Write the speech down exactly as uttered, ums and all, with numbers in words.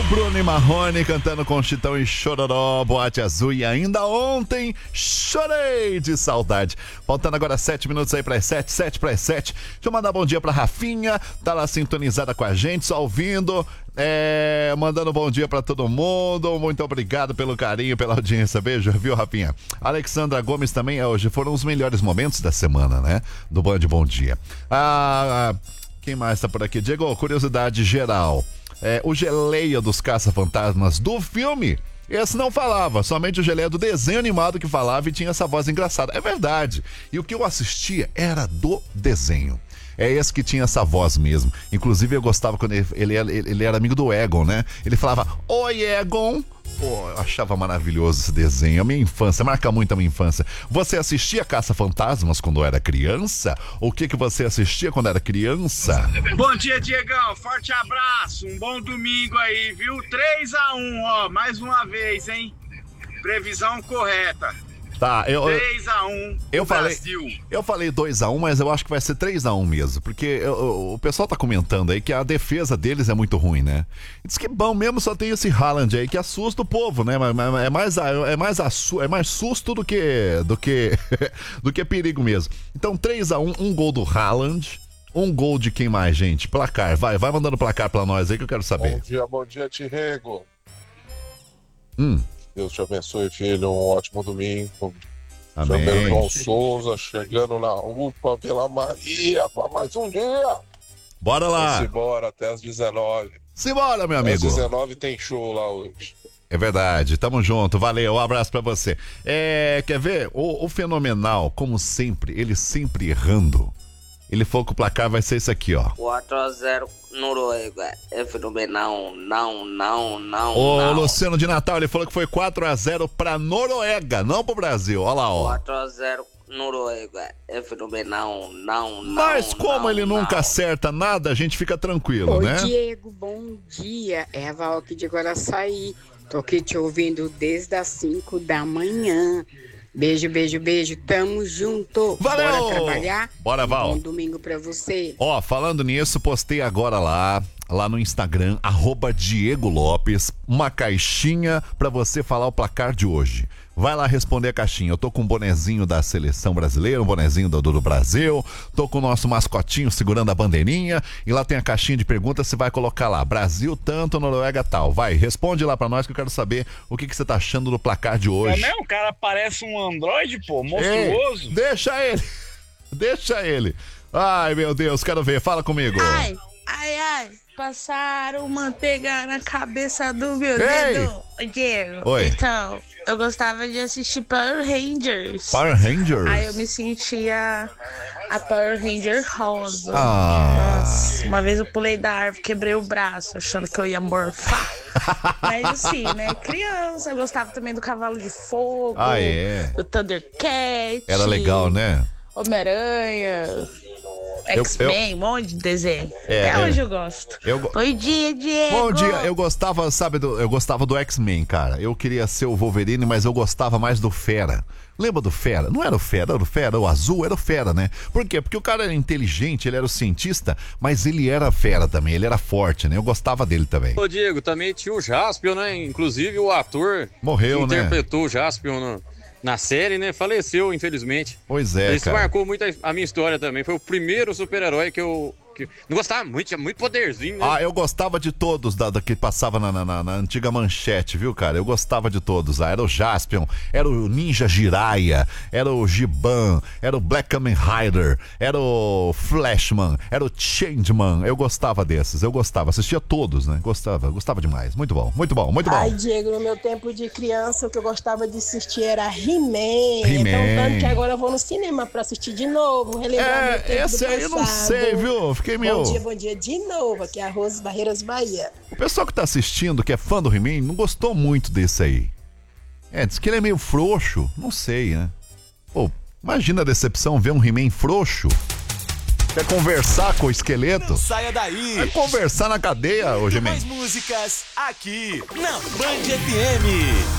Bruno e Marrone cantando com Chitão e Chororó, Boate Azul. E ainda ontem chorei de saudade. Faltando agora sete minutos aí para as sete, sete para as sete. Deixa eu mandar bom dia pra Rafinha, tá lá sintonizada com a gente, só ouvindo, é, mandando bom dia pra todo mundo. Muito obrigado pelo carinho, pela audiência. Beijo, viu, Rafinha? Alexandra Gomes também, hoje foram os melhores momentos da semana, né? Do Band Bom Dia. Ah, quem mais tá por aqui? Diego, curiosidade geral. É, o Geleia dos Caça-Fantasmas do filme, esse não falava, somente o Geleia do desenho animado que falava e tinha essa voz engraçada. É verdade. E o que eu assistia era do desenho. É esse que tinha essa voz mesmo. Inclusive eu gostava quando ele, ele, ele, ele era amigo do Egon, né? Ele falava, oi Egon. Pô, eu achava maravilhoso esse desenho. A minha infância, marca muito a minha infância. Você assistia Caça-Fantasmas quando era criança? O que que você assistia quando era criança? Bom dia, Diegão. Forte abraço. Um bom domingo aí, viu? três a um, ó. Mais uma vez, hein? Previsão correta. Tá, eu... três a um eu falei, Brasil. Eu falei dois a um, mas eu acho que vai ser três a um mesmo, porque eu, o pessoal tá comentando aí que a defesa deles é muito ruim, né? Diz que bom mesmo, só tem esse Haaland aí que assusta o povo, né? É mais, é mais, é mais susto do que do que, do que perigo mesmo. Então três a um, um gol do Haaland, um gol de quem mais, gente? Placar, vai, vai mandando placar pra nós aí que eu quero saber. Bom dia, bom dia, Tirrego. Hum. Deus te abençoe, filho. Um ótimo domingo. Amém. Chamando João Souza, chegando na UPA Vila Maria para mais um dia. Bora lá. Simbora até as dezenove. Simbora, meu amigo. Às dezenove tem show lá hoje. É verdade, tamo junto, valeu, um abraço pra você. É, quer ver? O, o Fenomenal, como sempre, ele sempre errando. Ele falou que o placar vai ser esse aqui, ó. quatro a zero Noruega. É fenomenal. Não, não, não. Ô, não. Luciano de Natal, ele falou que foi quatro a zero pra Noruega, não pro Brasil. Olha lá, ó. quatro a zero Noruega. É fenomenal. Não, não. Mas como não, ele não. nunca acerta nada, a gente fica tranquilo, Oi, né? Diego, bom dia. É a Val aqui de Guaraçaí. Tô aqui te ouvindo desde as cinco da manhã. Beijo, beijo, beijo. Tamo junto. Valeu! Bora trabalhar? Bora, Val. Bom domingo pra você. Ó, falando nisso, postei agora lá, lá no Instagram, arroba Diego Lopes, uma caixinha pra você falar o placar de hoje. Vai lá responder a caixinha. Eu tô com um bonezinho da seleção brasileira, um bonezinho do, do Brasil, tô com o nosso mascotinho segurando a bandeirinha e lá tem a caixinha de perguntas, você vai colocar lá, Brasil tanto, Noruega tal. Vai, responde lá pra nós que eu quero saber o que, que você tá achando do placar de hoje. É mesmo? O cara parece um androide, pô, monstruoso. Ei, deixa ele, deixa ele. Ai, meu Deus, quero ver, fala comigo. Ai, ai, ai, passaram manteiga na cabeça do meu Ei. dedo. Diego, Oi. então, eu gostava de assistir Power Rangers. Power Rangers? Aí eu me sentia a Power Ranger rosa. Ah. Nossa, uma vez eu pulei da árvore, quebrei o braço, achando que eu ia morfar. Mas assim, né, criança, eu gostava também do Cavalo de Fogo, Ah, é? do Thundercat. Era legal, né? Homem-Aranha, X-Men, um monte de desenho. É, Até é. hoje eu gosto. Eu go- Bom dia, Diego. Bom dia, eu gostava, sabe, do, eu gostava do X-Men, cara. Eu queria ser o Wolverine, mas eu gostava mais do Fera. Lembra do Fera? Não era o Fera, era o Fera, o azul era o Fera, né? Por quê? Porque o cara era inteligente, ele era o cientista, mas ele era fera também, ele era forte, né? Eu gostava dele também. Ô Diego, também tinha o Jaspion, né? Inclusive o ator Morreu, que né? interpretou o Jaspion no, na série, né? Faleceu, infelizmente. Pois é, Isso cara. marcou muito a, a minha história também. Foi o primeiro super-herói que eu... Que não gostava muito, tinha muito poderzinho, né? Ah, eu gostava de todos da, da que passava na, na, na antiga manchete, viu, cara? Eu gostava de todos. Ah, era o Jaspion, era o Ninja Jiraiya, era o Giban, era o Black Kamen Rider, era o Flashman, era o Changeman. Eu gostava desses, eu gostava. Assistia todos, né? Gostava, gostava demais. Muito bom, muito bom, muito bom. Ai, Diego, no meu tempo de criança, o que eu gostava de assistir era He-Man. He-Man. Então, tanto que agora eu vou no cinema pra assistir de novo, relembrar meu É, tempo do esse aí eu não passado. sei, viu? Fiquei meio... Bom dia, bom dia de novo. Aqui é a Rose Barreiras, Bahia. O pessoal que tá assistindo, que é fã do He-Man, não gostou muito desse aí. É, diz que ele é meio frouxo. Não sei, né? Pô, imagina a decepção ver um He-Man frouxo. Quer conversar com o esqueleto? Não saia daí. É conversar na cadeia, ô He-Man. Mais músicas aqui na Band F M.